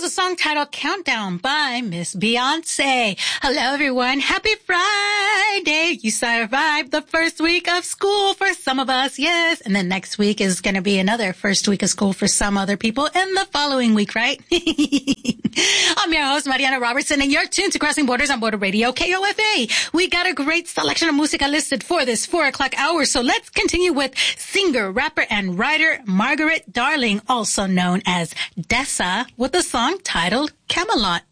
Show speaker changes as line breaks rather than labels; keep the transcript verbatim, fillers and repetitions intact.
song titled Countdown by Miss Beyonce. Hello, everyone. Happy Friday. You survived the first week of school for some of us, yes. And then next week is going to be another first week of school for some other people and the following week, right? I'm your host, Mariana Robertson, and you're tuned to Crossing Borders on Border Radio, K O F A. We got a great selection of música listed for this four o'clock hour, so let's continue with singer, rapper, and writer Margaret Darling, also known as Dessa, with a song titled Camelot.